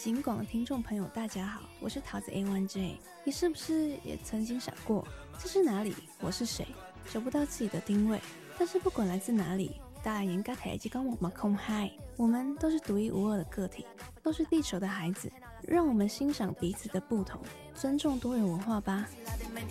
警广的听众朋友，大家好，我是桃子 A1J。你是不是也曾经想过，这是哪里？我是谁？找不到自己的定位。但是不管来自哪里，大家应该台积跟我们空嗨，我们都是独一无二的个体，都是地球的孩子。让我们欣赏彼此的不同，尊重多元文化吧。